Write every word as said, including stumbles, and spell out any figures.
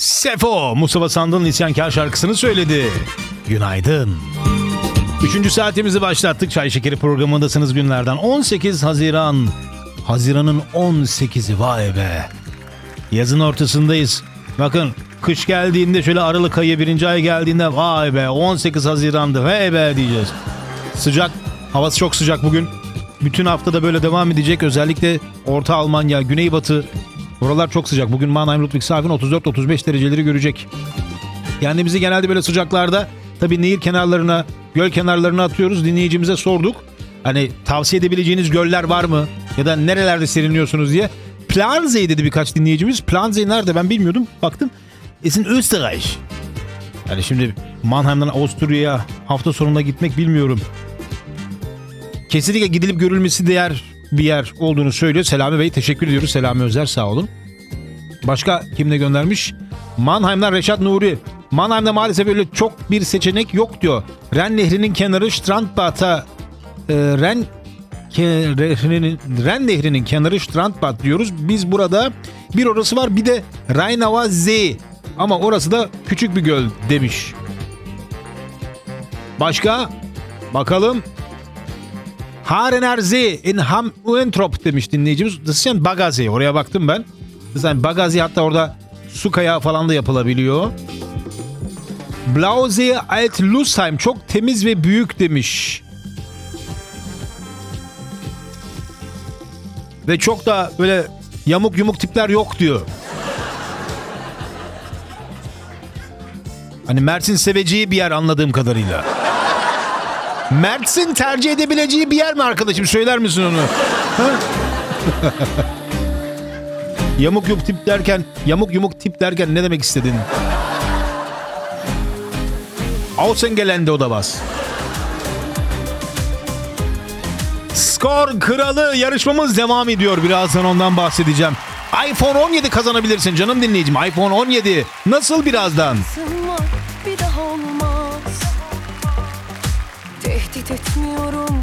Sefo, Mustafa Sandal'ın isyankar şarkısını söyledi. Günaydın. Üçüncü saatimizi başlattık. Çay Şekeri programındasınız günlerden. on sekiz Haziran. Haziran'ın on sekizi, vay be. Yazın ortasındayız. Bakın, kış geldiğinde, şöyle Aralık ayı birinci ay geldiğinde, vay be on sekiz Haziran'dı, hey be diyeceğiz. Sıcak, havası çok sıcak bugün. Bütün haftada böyle devam edecek. Özellikle Orta Almanya, Güneybatı, buralar çok sıcak. Bugün Mannheim, Ludwigshafen otuz dört otuz beş dereceleri görecek. Kendimizi genelde böyle sıcaklarda tabii nehir kenarlarına, göl kenarlarına atıyoruz. Dinleyicimize sorduk. Hani tavsiye edebileceğiniz göller var mı? Ya da nerelerde seriniyorsunuz diye. Plansee dedi birkaç dinleyicimiz. Plansee nerede ben bilmiyordum. Baktım. Esin Österreich. Yani şimdi Mannheim'dan Avusturya'ya hafta sonunda gitmek bilmiyorum. Kesinlikle gidilip görülmesi değer bir yer olduğunu söylüyor. Selami Bey teşekkür ediyoruz. Selami Özer sağ olun. Başka kim de göndermiş? Mannheim'dan Reşat Nuri. Mannheim'da maalesef öyle çok bir seçenek yok diyor. Ren Nehri'nin kenarı Strandbad'a e, Ren ke, Nehri'nin, Ren Nehri'nin kenarı Strandbad diyoruz. Biz burada bir orası var, bir de Rheinauer See. Ama orası da küçük bir göl demiş. Başka? Bakalım. Harener See in Ham Uentrop demiş dinleyicimiz. Das ist ja Baggersee. Oraya baktım ben. Zaten Baggersee, hatta orada su kayağı falan da yapılabiliyor. Blausee Alt Lusheim çok temiz ve büyük demiş. Ve çok da böyle yamuk yumuk tipler yok diyor. Hani Mert'in seveceği bir yer anladığım kadarıyla. Mert'in tercih edebileceği bir yer mi arkadaşım? Söyler misin onu? Yamuk yumuk tip derken, yamuk yumuk tip derken ne demek istedin? Außengelände o da bas. Skor kralı yarışmamız devam ediyor. Birazdan ondan bahsedeceğim. iPhone on yedi kazanabilirsin canım dinleyicim. iPhone on yedi. Nasıl birazdan? Bir daha olmaz. Tehdit etmiyorum,